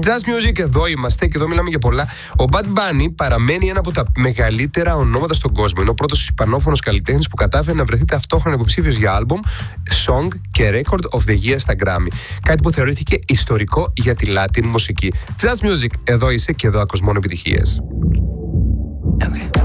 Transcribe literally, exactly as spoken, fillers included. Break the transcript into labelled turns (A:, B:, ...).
A: Just Music, εδώ είμαστε και εδώ μιλάμε για πολλά. Ο Bad Bunny παραμένει ένα από τα μεγαλύτερα ονόματα στον κόσμο. Είναι ο πρώτος ισπανόφωνος καλλιτέχνης που κατάφερε να βρεθεί ταυτόχρονα υποψήφιος για άλμπουμ, song και record of the year στα Grammy. Κάτι που θεωρήθηκε ιστορικό για τη Latin μουσική. Just Music, εδώ είσαι και εδώ ακούς μόνο επιτυχίες.
B: Okay.